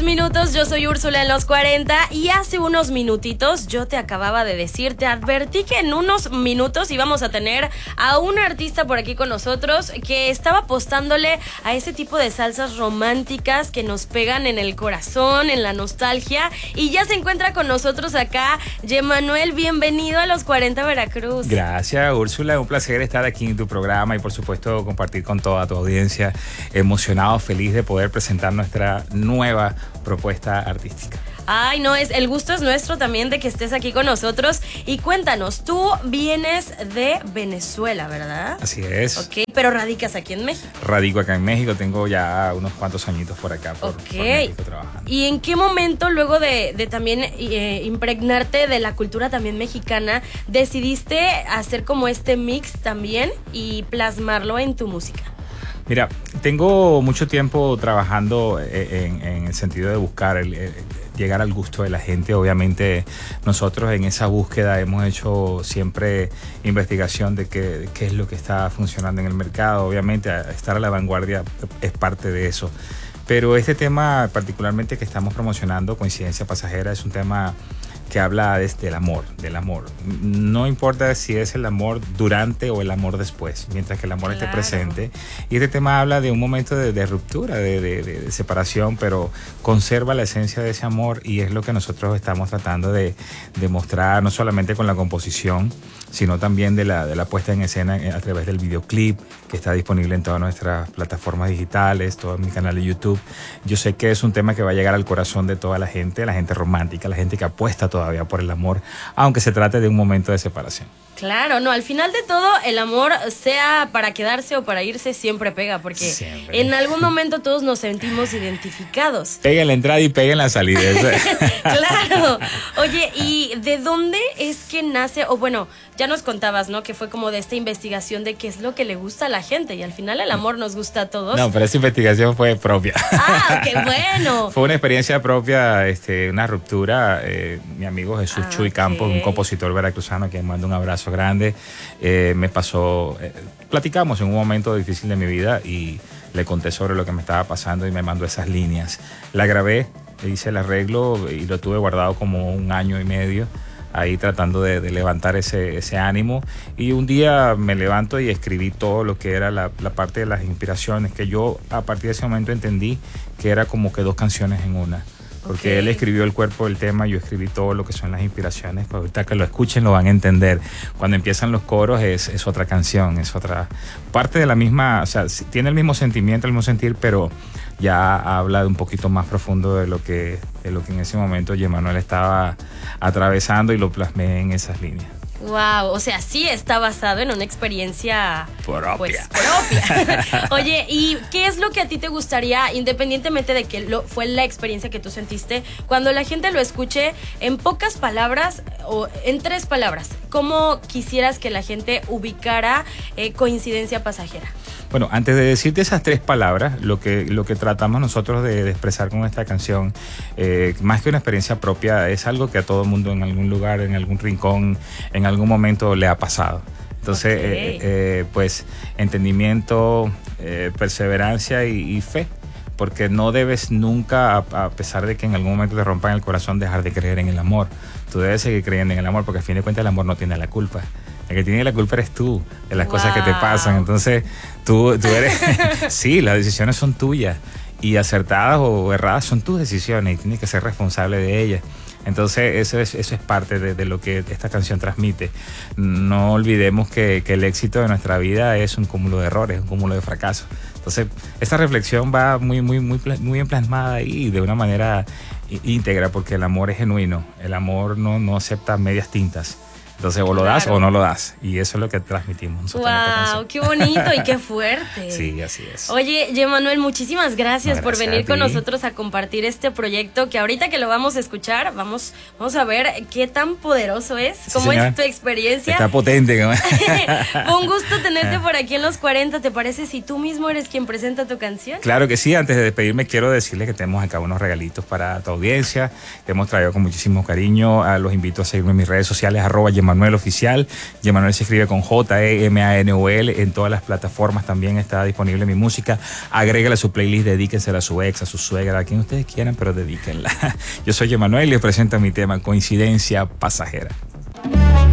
minutos, yo soy Úrsula en los 40 y hace unos minutitos yo te acababa de decir, te advertí que en unos minutos íbamos a tener a un artista por aquí con nosotros que estaba apostándole a ese tipo de salsas románticas que nos pegan en el corazón, en la nostalgia, y ya se encuentra con nosotros acá Yemanuel. Bienvenido a los 40 Veracruz. Gracias, Úrsula, un placer estar aquí en tu programa y por supuesto compartir con toda tu audiencia. Emocionado, feliz de poder presentar nuestra nueva propuesta artística. Ay, no, el gusto es nuestro también de que estés aquí con nosotros. Y cuéntanos, tú vienes de Venezuela, ¿verdad? Así es. Ok, pero radicas aquí en México. Radico acá en México, tengo ya unos cuantos añitos por acá, por México trabajando. ¿Y en qué momento, luego de también impregnarte de la cultura también mexicana, decidiste hacer como este mix también y plasmarlo en tu música? Mira, tengo mucho tiempo trabajando en el sentido de buscar llegar al gusto de la gente. Obviamente nosotros en esa búsqueda hemos hecho siempre investigación de qué es lo que está funcionando en el mercado. Obviamente estar a la vanguardia es parte de eso. Pero este tema particularmente que estamos promocionando, Coincidencia Pasajera, es un tema que habla del amor. No importa si es el amor durante o el amor después, mientras que el amor esté presente. Y este tema habla de un momento de ruptura, de separación, pero conserva la esencia de ese amor, y es lo que nosotros estamos tratando de mostrar, no solamente con la composición, sino también de la puesta en escena a través del videoclip, que está disponible en todas nuestras plataformas digitales, todo mi canal de YouTube. Yo sé que es un tema que va a llegar al corazón de toda la gente romántica, la gente que apuesta todavía por el amor, aunque se trate de un momento de separación. Claro, no, al final de todo, el amor, sea para quedarse o para irse, siempre pega, porque en algún momento todos nos sentimos identificados. Pega en la entrada y pega en la salida. Claro. Oye, ¿y de dónde es que nace? O bueno, ya nos contabas, ¿no? Que fue como de esta investigación de qué es lo que le gusta a la gente, y al final el amor nos gusta a todos. No, pero esa investigación fue propia. Ah, qué bueno. Fue una experiencia propia, una ruptura. Mi amigo Jesús Chuy Campos, un compositor veracruzano, que manda un abrazo grande, me pasó, platicamos en un momento difícil de mi vida y le conté sobre lo que me estaba pasando y me mandó esas líneas. La grabé, hice el arreglo y lo tuve guardado como 1 año y medio, ahí tratando de levantar ese ánimo, y un día me levanto y escribí todo lo que era la parte de las inspiraciones, que yo a partir de ese momento entendí que era como que 2 canciones en una. Porque él escribió el cuerpo del tema, yo escribí todo lo que son las inspiraciones. Pues ahorita que lo escuchen lo van a entender. Cuando empiezan los coros es otra canción, es otra parte de la misma, o sea, tiene el mismo sentimiento, el mismo sentir, pero ya habla de un poquito más profundo de lo que en ese momento Yemanuel estaba atravesando, y lo plasmé en esas líneas. Wow, o sea, sí está basado en una experiencia propia. Pues, propia. Oye, ¿y qué es lo que a ti te gustaría, independientemente de que fue la experiencia que tú sentiste, cuando la gente lo escuche, en pocas palabras o en 3 palabras, cómo quisieras que la gente ubicara Coincidencia Pasajera? Bueno, antes de decirte esas 3 palabras, lo que tratamos nosotros de expresar con esta canción, más que una experiencia propia, es algo que a todo mundo en algún lugar, en algún rincón, en algún momento le ha pasado. Entonces, pues, entendimiento, perseverancia y fe. Porque no debes nunca, a pesar de que en algún momento te rompan el corazón, dejar de creer en el amor. Tú debes seguir creyendo en el amor, porque al fin de cuentas el amor no tiene la culpa. El que tiene la culpa eres tú, de las cosas que te pasan. Entonces, tú eres... Sí, las decisiones son tuyas, y acertadas o erradas son tus decisiones, y tienes que ser responsable de ellas. Entonces eso es parte de lo que esta canción transmite. No olvidemos que el éxito de nuestra vida es un cúmulo de errores, un cúmulo de fracasos. Entonces esta reflexión va muy bien plasmada ahí, de una manera íntegra, porque el amor es genuino. El amor no acepta medias tintas. Entonces, o lo das o no lo das. Y eso es lo que transmitimos. ¡Wow! ¡Qué bonito y qué fuerte! Sí, así es. Oye, Yemanuel, muchísimas gracias por venir con nosotros a compartir este proyecto, que ahorita que lo vamos a escuchar, vamos a ver qué tan poderoso es, cómo es tu experiencia. Está potente. Fue un gusto tenerte por aquí en los 40. ¿Te parece si tú mismo eres quien presenta tu canción? Claro que sí. Antes de despedirme, quiero decirles que tenemos acá unos regalitos para tu audiencia. Te hemos traído con muchísimo cariño. Los invito a seguirme en mis redes sociales, @Yemanuel Yemanuel Oficial. Yemanuel se escribe con J-E-M-A-N-U-L. En todas las plataformas también está disponible mi música. Agrégale a su playlist, dedíquensela a su ex, a su suegra, a quien ustedes quieran, pero dedíquenla. Yo soy Yemanuel y les presento mi tema Coincidencia Pasajera.